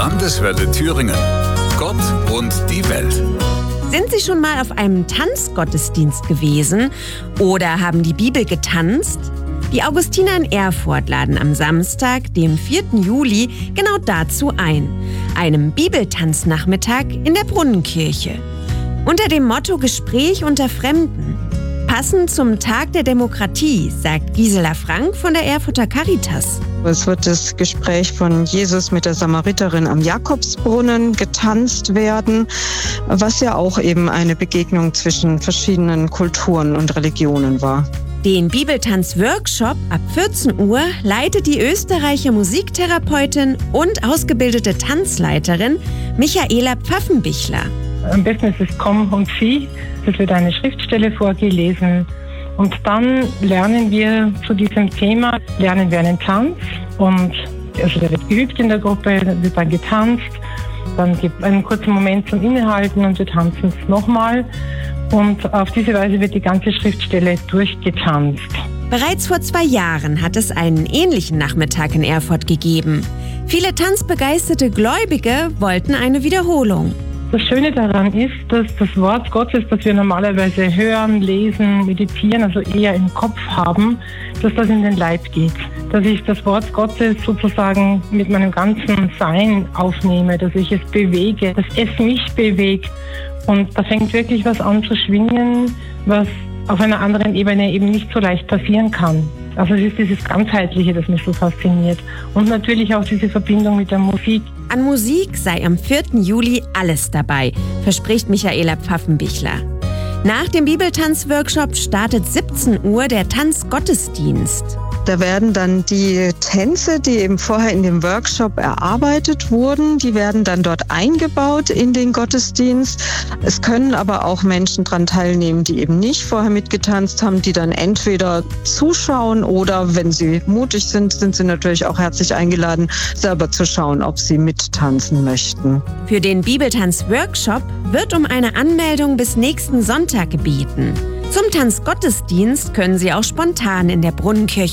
Landeswelle Thüringen. Gott und die Welt. Sind Sie schon mal auf einem Tanzgottesdienst gewesen oder haben die Bibel getanzt? Die Augustiner in Erfurt laden am Samstag, dem 4. Juli, genau dazu ein. Einem Bibeltanznachmittag in der Brunnenkirche. Unter dem Motto Gespräch unter Fremden. Passend zum Tag der Demokratie, sagt Gisela Frank von der Erfurter Caritas. Es wird das Gespräch von Jesus mit der Samariterin am Jakobsbrunnen getanzt werden, was ja auch eben eine Begegnung zwischen verschiedenen Kulturen und Religionen war. Den Bibeltanz-Workshop ab 14 Uhr leitet die Österreicher Musiktherapeutin und ausgebildete Tanzleiterin Michaela Pfaffenbichler. Am besten ist es Komm und Sieh. Es wird eine Schriftstelle vorgelesen. Und dann lernen wir zu diesem Thema, einen Tanz. Und also der wird geübt in der Gruppe, wird dann getanzt. Dann gibt es einen kurzen Moment zum Innehalten und wir tanzen es nochmal. Und auf diese Weise wird die ganze Schriftstelle durchgetanzt. Bereits vor 2 Jahren hat es einen ähnlichen Nachmittag in Erfurt gegeben. Viele tanzbegeisterte Gläubige wollten eine Wiederholung. Das Schöne daran ist, dass das Wort Gottes, das wir normalerweise hören, lesen, meditieren, also eher im Kopf haben, dass das in den Leib geht. Dass ich das Wort Gottes sozusagen mit meinem ganzen Sein aufnehme, dass ich es bewege, dass es mich bewegt. Und da fängt wirklich was an zu schwingen, was auf einer anderen Ebene eben nicht so leicht passieren kann. Also es ist dieses Ganzheitliche, das mich so fasziniert. Und natürlich auch diese Verbindung mit der Musik. An Musik sei am 4. Juli alles dabei, verspricht Michaela Pfaffenbichler. Nach dem Bibeltanz-Workshop startet 17 Uhr der Tanzgottesdienst. Da werden dann die Tänze, die eben vorher in dem Workshop erarbeitet wurden, die werden dann dort eingebaut in den Gottesdienst. Es können aber auch Menschen daran teilnehmen, die eben nicht vorher mitgetanzt haben, die dann entweder zuschauen oder, wenn sie mutig sind, sind sie natürlich auch herzlich eingeladen, selber zu schauen, ob sie mittanzen möchten. Für den Bibeltanz-Workshop wird um eine Anmeldung bis nächsten Sonntag gebeten. Zum Tanzgottesdienst können Sie auch spontan in der Brunnenkirche